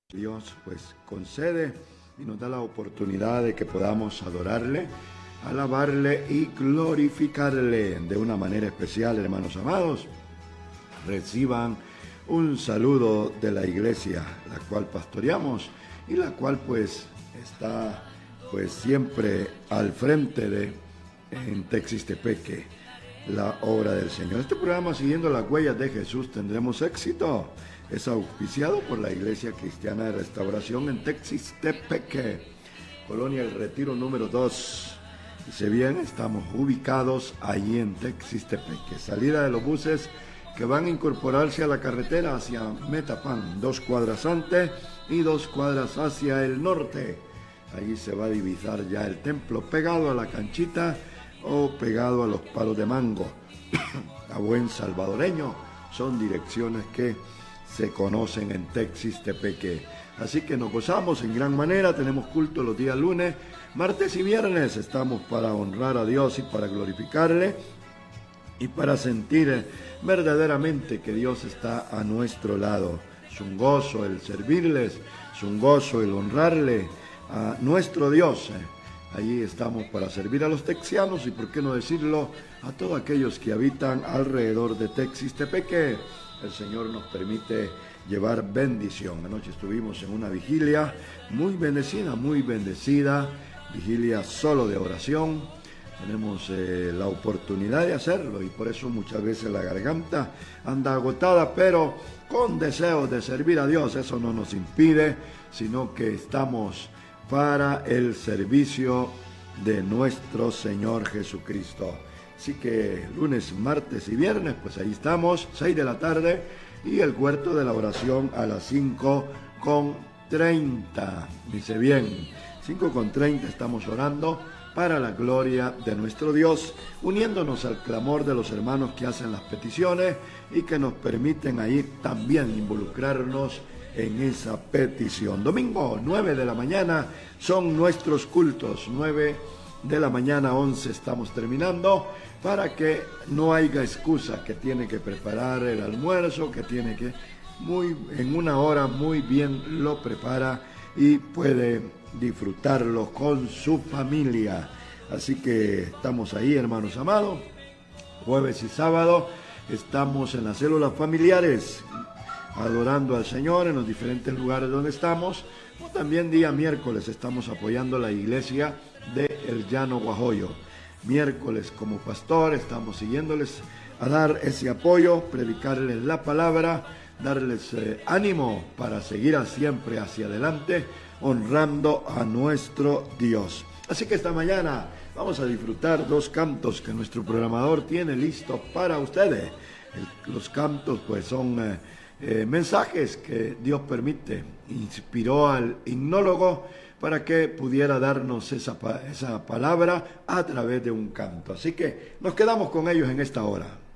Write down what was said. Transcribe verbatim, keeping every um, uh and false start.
Dios pues concede y nos da la oportunidad de que podamos adorarle, alabarle y glorificarle de una manera especial, hermanos amados. Reciban un saludo de la iglesia, la cual pastoreamos y la cual pues está pues siempre al frente de en Texistepeque, la obra del Señor. Este programa, siguiendo las huellas de Jesús, tendremos éxito. Es auspiciado por la Iglesia Cristiana de Restauración en Texistepeque, Colonia El Retiro número dos. Dice bien, estamos ubicados allí en Texistepeque. Salida de los buses que van a incorporarse a la carretera hacia Metapán, dos cuadras antes y dos cuadras hacia el norte. Allí se va a divisar ya el templo, pegado a la canchita o pegado a los palos de mango. A buen salvadoreño, son direcciones que se conocen en Texistepeque. Así que nos gozamos en gran manera. Tenemos culto los días lunes, martes y viernes. Estamos para honrar a Dios y para glorificarle y para sentir verdaderamente que Dios está a nuestro lado. Es un gozo el servirles, es un gozo el honrarle a nuestro Dios. Allí estamos para servir a los texianos y, por qué no decirlo, a todos aquellos que habitan alrededor de Texistepeque. El Señor nos permite llevar bendición. Anoche estuvimos en una vigilia muy bendecida, muy bendecida, vigilia solo de oración. Tenemos eh, la oportunidad de hacerlo y por eso muchas veces la garganta anda agotada, pero con deseos de servir a Dios. Eso no nos impide, sino que estamos para el servicio de nuestro Señor Jesucristo. Así que lunes, martes y viernes, pues ahí estamos, seis de la tarde, y el cuarto de la oración a las cinco con treinta. Dice bien, cinco con treinta estamos orando para la gloria de nuestro Dios, uniéndonos al clamor de los hermanos que hacen las peticiones y que nos permiten ahí también involucrarnos en esa petición. Domingo, nueve de la mañana, son nuestros cultos, nueve de la mañana, once estamos terminando, para que no haya excusa, que tiene que preparar el almuerzo, que tiene que, muy en una hora muy bien lo prepara y puede disfrutarlo con su familia. Así que estamos ahí, hermanos amados, jueves y sábado estamos en las células familiares, adorando al Señor en los diferentes lugares donde estamos. O también día miércoles estamos apoyando la iglesia de El Llano Guajoyo. Miércoles como pastor estamos siguiéndoles a dar ese apoyo, predicarles la palabra, darles eh, ánimo para seguir a siempre hacia adelante, honrando a nuestro Dios. Así que esta mañana vamos a disfrutar dos cantos que nuestro programador tiene listos para ustedes. El, los cantos pues son eh, eh, mensajes que Dios permite, inspiró al himnólogo para que pudiera darnos esa, esa palabra a través de un canto. Así que nos quedamos con ellos en esta hora.